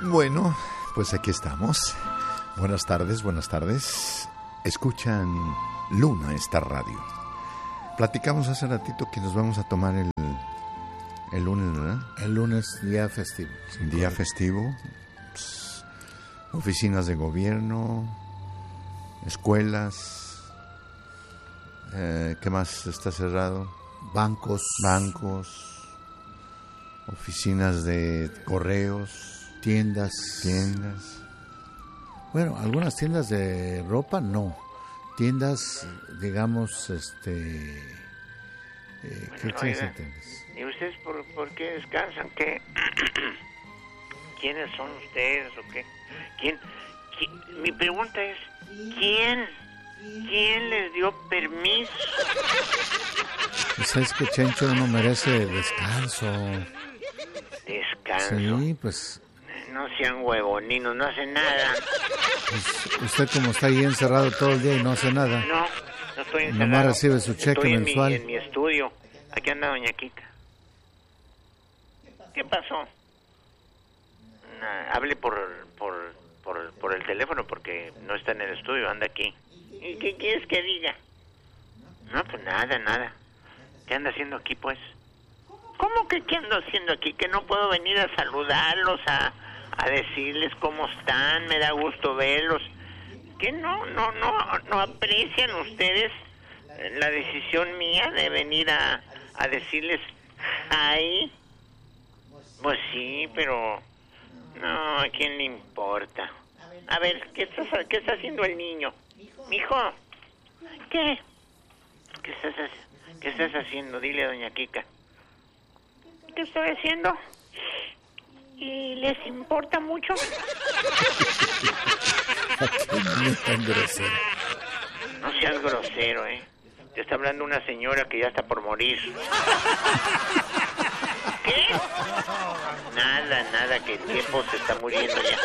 Bueno, pues aquí estamos. Buenas tardes, buenas tardes. Escuchan Luna Star Radio. Platicamos hace ratito que nos vamos a tomar el lunes, ¿verdad? El lunes, día festivo. Sí, día festivo. Oficinas de gobierno, escuelas. ¿Qué más está cerrado? Bancos, oficinas de correos. Tiendas. Bueno, algunas tiendas de ropa no. Tiendas, digamos, ¿qué clase de tiendas? ¿Y ustedes por qué descansan? ¿Qué? ¿Quiénes son ustedes o qué? ¿Quién? Mi pregunta es, ¿quién les dio permiso? Pues es que Chencho no merece descanso. ¿Descanso? Sí, pues... No sean huevoninos, no hacen nada. Pues usted como está ahí encerrado todo el día y no hace nada. No estoy encerrado. Nomás recibe su cheque estoy mensual. En mi estudio. Aquí anda doña Kika. ¿Qué pasó? Hable por el teléfono porque no está en el estudio, anda aquí. ¿Y qué quieres que diga? No, pues nada. ¿Qué anda haciendo aquí, pues? ¿Cómo que qué ando haciendo aquí? Que no puedo venir a saludarlos, a decirles cómo están, me da gusto verlos. ¿Que no aprecian ustedes la decisión mía de venir a decirles ahí? Pues sí, pero no, ¿a quién le importa? A ver, ¿qué está haciendo el niño? Mijo, ¿qué? ¿Qué estás haciendo? Dile a doña Kika. ¿Qué estoy haciendo? ¿Y les importa mucho? No es tan grosero. No seas grosero, Te está hablando una señora que ya está por morir. ¿Qué? Nada, que el tiempo se está muriendo ya.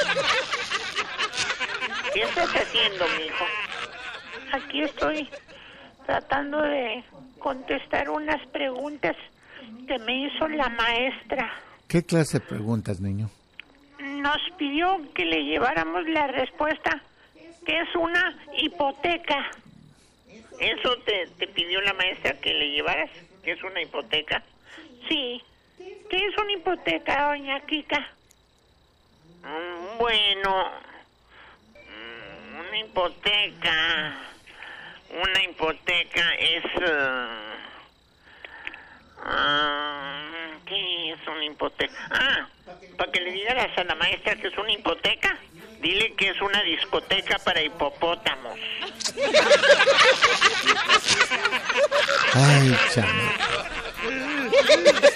¿Qué estás haciendo, mijo? Aquí estoy tratando de contestar unas preguntas que me hizo la maestra. ¿Qué clase de preguntas, niño? Nos pidió que le lleváramos la respuesta, que es una hipoteca. ¿Eso te pidió la maestra que le llevaras? ¿Que es una hipoteca? Sí. ¿Qué es una hipoteca, doña Kika? Bueno, una hipoteca es... ¿qué es una hipoteca? Para que le digas a la maestra que es una hipoteca, dile que es una discoteca para hipopótamos. Ay, chamo.